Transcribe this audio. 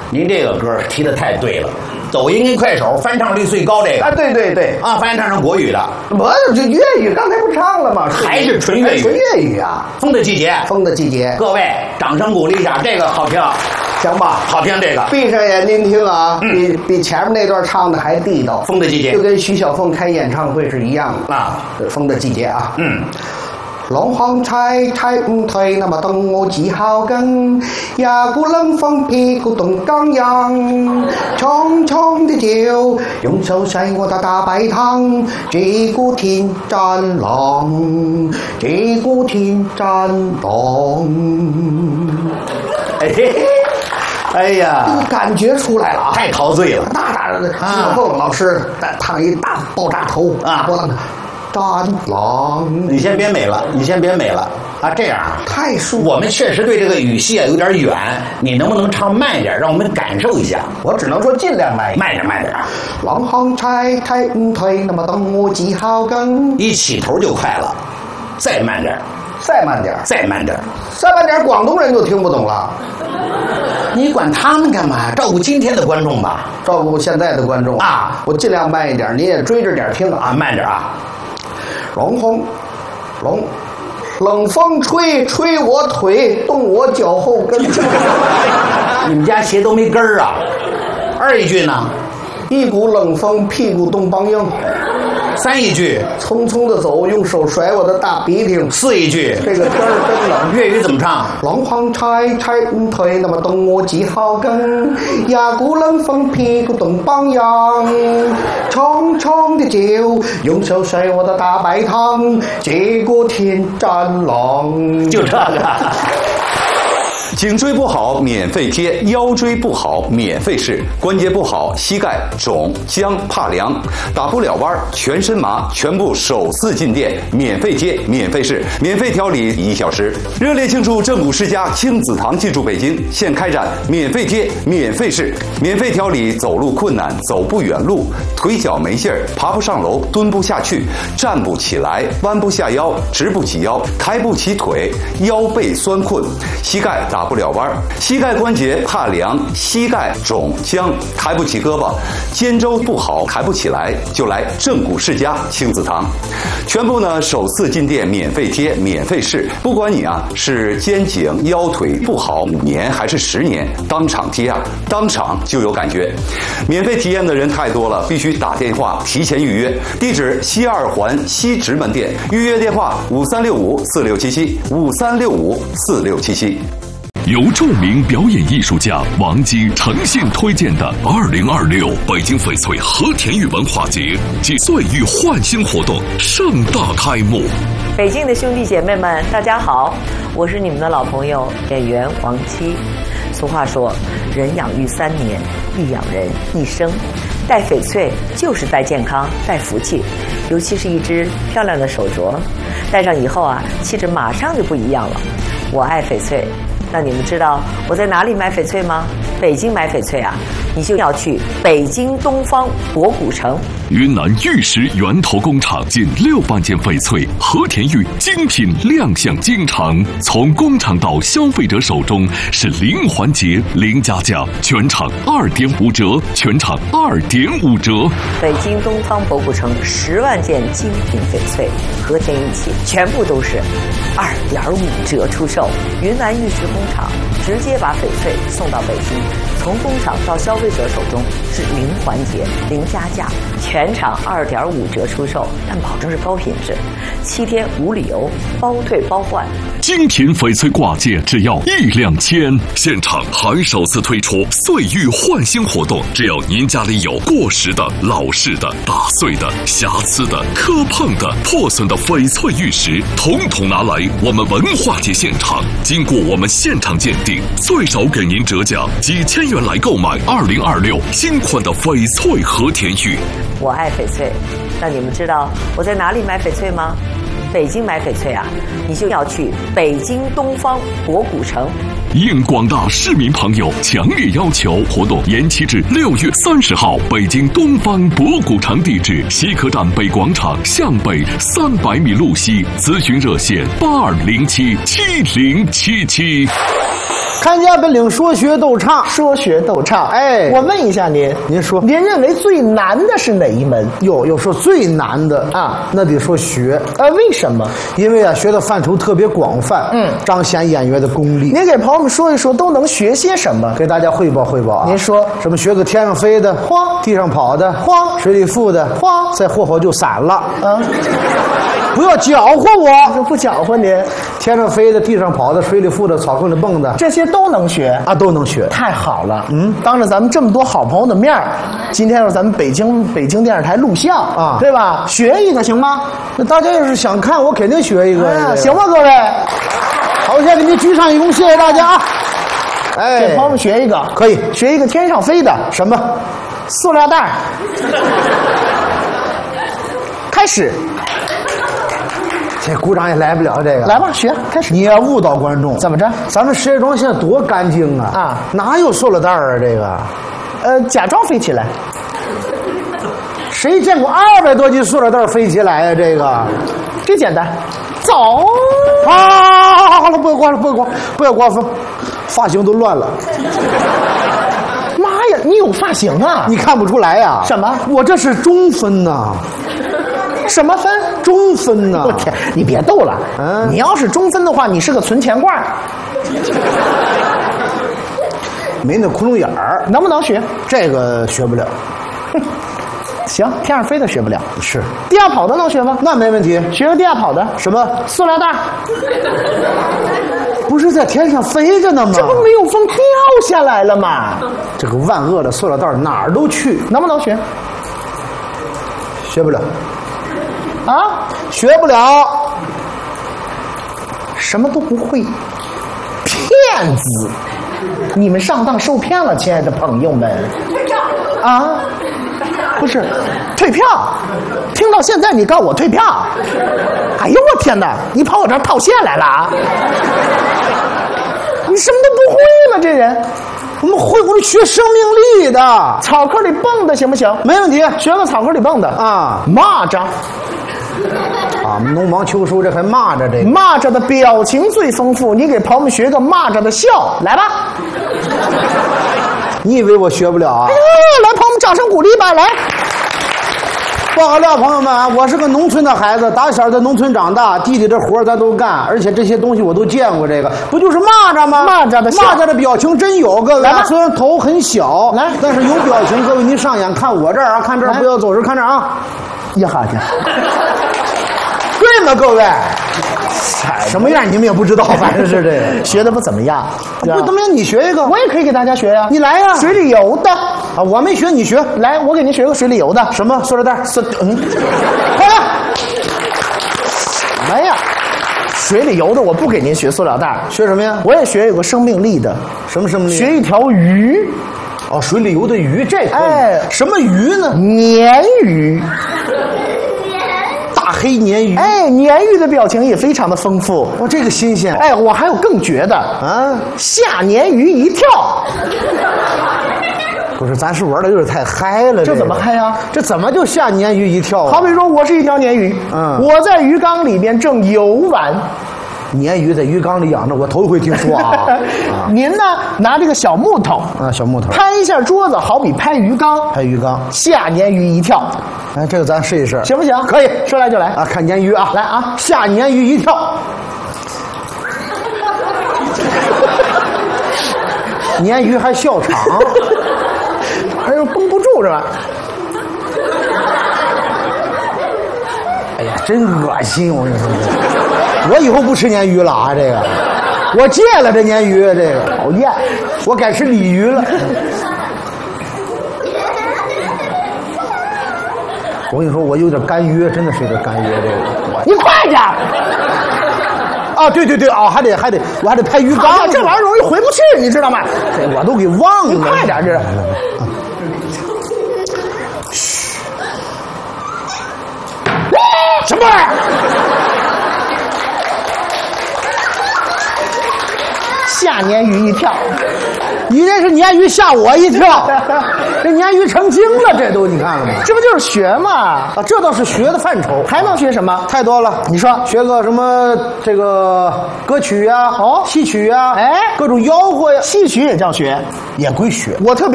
您这个歌提的太对了，抖音跟快手翻唱率最高这个啊，对啊，翻唱成国语的， 不是这粤语，刚才不唱了吗？ 还是纯粤语， 纯粤语啊！ 风的季节， 风的季节， 各位掌声鼓励一下，这个好听， 行吧？ 好听这个， 闭上眼睛听啊，比前面那段唱的还地道。 风的季节， 就跟徐小凤开演唱会是一样的啊。 风的季节啊，龍行踩唔退，那麼等我自考根，一股冷風屁股動剛陽，蒼蒼的酒，用手洗我的大白湯，這股天戰狼，這股天戰狼。 哎呀， 感觉出来了啊！ 太陶醉了， 大的徐小凤老师烫一大爆炸头啊，波浪。战狼， 你先别美了啊！这样啊， 太舒服。 我们确实对这个语系有点远，你能不能唱慢一点，让我们感受一下？ 我只能说尽量慢点啊！ 狼行踩唔退，那麼等我記好根。 一起頭就快了，再慢點， 廣東人就聽不懂了。 你管他們幹嘛？照顧今天的觀眾吧， 照顧現在的觀眾啊！我盡量慢一點，你也追着點聽啊， 慢點啊！ 冷風吹我腿，動我腳後跟。 你們家鞋都沒跟兒啊？二一句呢？ 一股冷風，屁股凍梆硬。 三一句， 匆匆的走，用手甩我的大鼻涕。 四一句， 这个天真冷。 粤语怎麼唱？ 狼行踩唔退，那麼等我記好根。一股冷風，屁股凍梆硬。蒼蒼的酒，用手甩我的大白湯。這個天戰狼。 就這個。 颈椎不好免费贴，腰椎不好免费试，关节不好膝盖肿僵怕凉，打不了弯全身麻，全部首次进店免费贴免费试，免费调理1小时，热烈庆祝正骨世家亲子堂进驻北京，现开展免费贴免费试，免费调理走路困难走不远路，腿脚没劲儿爬不上楼蹲不下去站不起来弯不下腰直不起腰抬不起腿腰背酸困膝盖打不了弯，膝盖关节怕凉，膝盖肿僵，抬不起胳膊，肩周不好抬不起来，就来正骨世家亲子堂，全部呢首次进店免费贴免费试，不管你啊是肩颈腰腿不好5年还是10年，当场贴啊，当场就有感觉。免费体验的人太多了，必须打电话提前预约，地址西2环西直门店，预约电话5365467753654677。 由著名表演艺术家王姬诚信推荐的2026北京翡翠和田玉文化节暨岁玉焕新活动盛大开幕。 北京的兄弟姐妹们，大家好，我是你们的老朋友演员王姬。俗话说，人养育3年，亦养人一生。戴翡翠就是戴健康，戴福气，尤其是一只漂亮的手镯，戴上以后啊，气质马上就不一样了。我爱翡翠。那你们知道我在哪里买翡翠吗？北京买翡翠啊，你就要去北京东方博古城。 云南玉石源头工厂近6万件翡翠和田玉精品亮相京城，从工厂到消费者手中是零环节零加价，全场2.5折，全场2.5折。 北京东方博古城10万件精品翡翠和田玉器，全部都是2.5折出售。云南玉石工厂直接把翡翠送到北京，从工厂到消费者手中是零环节零加价，全场2.5折出售，但保证是高品质，7天无理由，包退包换。 精品翡翠挂件只要1-2千，现场还首次推出岁玉焕新活动，只要您家里有过时的、老式的、打碎的、瑕疵的、磕碰的、破损的翡翠玉石，统统拿来我们文化节现场，经过我们现场鉴定，最少给您折价几千元来购买2026新款的翡翠和田玉。 我爱翡翠，那你们知道我在哪里买翡翠吗？北京买翡翠啊，你就要去北京东方博古城。 应广大市民朋友强烈要求，活动延期至6月30号。北京东方博古城地址：西客站北广场向北300米路西。咨询热线：82077077。 看家本领，说学逗唱， 说学逗唱。 哎， 我问一下您， 您说， 您认为最难的是哪一门？ 要说最难的啊，那得说学。 为什么？ 因为啊，学的范畴特别广泛，彰显演员的功力。 您给朋友们说一说，都能学些什么？ 给大家汇报汇报啊。 您说， 什么学个天上飞的， 慌； 地上跑的， 慌； 水里浮的， 慌； 再霍就散了。不要搅和我， 就不搅和您。 天上飞的，地上跑的，水里浮的，草坑里蹦的， 这些都能学啊，都能学。 太好了，当着咱们这么多好朋友的面儿，今天是咱们北京电视台录像啊， 对吧？学一个行吗？ 那大家要是想看，我肯定学一个。 行吗，各位？ 好，我先给您鞠上一躬，谢谢大家啊！哎， 给朋友们学一个， 可以学一个天上飞的什么？ 塑料袋。开始。 这鼓掌也来不了这个， 来吧，学开始。 你要误导观众， 怎么着？ 咱们石家庄现在多干净啊！ 啊， 哪有塑料袋啊？这个， 假装飞起来。 谁见过200多斤塑料袋飞起来呀？ 这简单。走啊！好了，不要刮风，发型都乱了。 妈呀，你有发型啊？ 你看不出来呀？ 什么？ 我这是中分呐。 什么分？ 中分呐！ 我天，你别逗了。你要是中分的话，你是个存钱罐。 没那窟窿眼儿， 能不能学？ 这个学不了。 行，天上飞的学不了。 是。 地下跑的能学吗？ 那没问题。 学个地下跑的。 什么？ 塑料袋。 不是在天上飞着呢吗？ 这不没有风掉下来了吗？ 这个万恶的塑料袋哪儿都去。 能不能学？ 学不了。 啊， 学不了， 什么都不会，骗子！你们上当受骗了，亲爱的朋友们。啊，不是，退票。听到现在你告我退票，哎呦我天哪！你跑我这儿套现来了啊！你什么都不会吗？这人， 我们学生命力的， 草坑里蹦的行不行？ 没问题， 学个草坑里蹦的啊， 蚂蚱。 啊，农忙秋收这还蚂蚱这个， 蚂蚱的表情最丰富，你给朋友们学个蚂蚱的笑，来吧。 你以为我学不了啊？ 来，朋友们掌声鼓励吧，来。 报告了，朋友们，我是个农村的孩子，打小在农村长大，地里的活咱都干，而且这些东西我都见过。这个不就是蚂蚱吗？ 蚂蚱的笑， 蚂蚱的表情真有，各位。虽然头很小， 来， 但是有表情。各位，您上眼看我这儿啊，看这儿，不要走神，看这儿啊。 呀哈家， 对吗，各位？什么样你们也不知道，反正是这个， 学的不怎么样。 不怎么样，你学一个， 我也可以给大家学呀。 你来呀， 水里游的啊，我没学，你学。 来，我给您学个水里游的。 什么？塑料袋？ 快来！ 什么呀？水里游的我不给您学塑料袋， 学什么呀？ 我也学有个生命力的。 什么生命力？ 学一条鱼。 哦，水里游的鱼，这可以。 哎， 什么鱼呢？ 鲶鱼。 大黑鲶鱼。 哎，鲶鱼的表情也非常的丰富。 哦，这个新鲜。 哎，我还有更绝的啊， 吓鲶鱼一跳。 不是，咱是玩的有点太嗨了。 这怎么嗨呀？ 这怎么就吓鲶鱼一跳啊？ 好比说，我是一条鲶鱼，我在鱼缸里边正游玩。 鲶鱼在鱼缸里养着，我头一回听说啊。 您呢，拿这个小木头啊，小木头拍一下桌子，好比拍鱼缸， 拍鱼缸， 吓鲶鱼一跳。 哎，这个咱试一试， 行不行？ 可以， 说来就来啊！看鲶鱼啊， 来啊， 吓鲶鱼一跳。鲶鱼还笑场， 哎呦，绷不住是吧？ 哎呀，真恶心！我跟你说，我以后不吃鲶鱼了啊！这个，我戒了这鲶鱼，这个讨厌，我改吃鲤鱼了。我跟你说，我有点干约，真的是有点干约。这个， 你快点！ 啊，对对对啊，还得，我还得拍鱼缸， 这玩意儿容易回不去，你知道吗？ 这我都给忘了。 你快点，这是。 嘘，什么玩意儿？ 吓鲶鱼一跳。 你这是鲶鱼吓我一跳，这鲶鱼成精了，这都你看了吗？ 这不就是学嘛？ 啊，这倒是学的范畴， 还能学什么？ 太多了。 你说学个什么这个歌曲呀、 哦戏曲呀， 哎各种吆喝呀， 戏曲也叫学， 也归学。 我特别